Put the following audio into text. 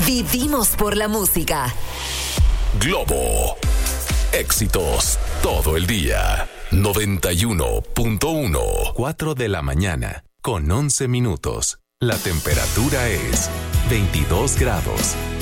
Vivimos por la música. Globo. Éxitos todo el día. 91.1. 4 de la mañana con 11 minutos. La temperatura es 22 grados.